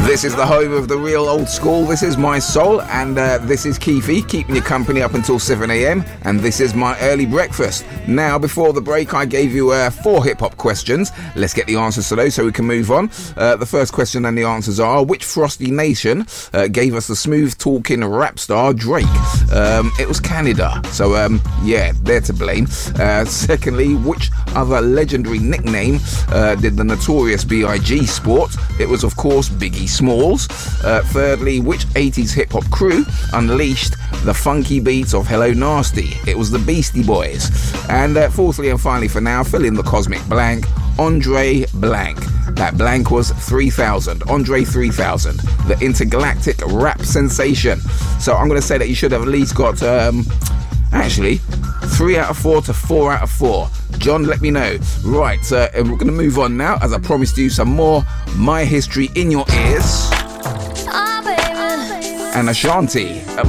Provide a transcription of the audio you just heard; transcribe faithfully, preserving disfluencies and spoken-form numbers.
This is the home of the real old school. This is my soul, and uh, this is Keefy, keeping you company up until seven a.m. And this is my early breakfast. Now, before the break, I gave you uh, four hip-hop questions. Let's get the answers to those so we can move on. Uh, the first question and the answers are, which frosty nation uh, gave us the smooth-talking rap star Drake? Um, it was Canada. So, um, yeah, they're to blame. Uh, secondly, which other legendary nickname uh, did the notorious B I G sport? It was, of course, Biggie Smalls. Uh, thirdly, which eighties hip-hop crew unleashed the funky beats of Hello Nasty? It was the Beastie Boys. And uh, fourthly and finally for now, fill in the cosmic blank, Andre Blank. That blank was three thousand. Andre three thousand, the intergalactic rap sensation. So I'm going to say that you should have at least got, um, actually, three out of four to four out of four. John, let me know. Right, uh, and we're going to move on now, as I promised you some more My History in your ears. And Ashanti.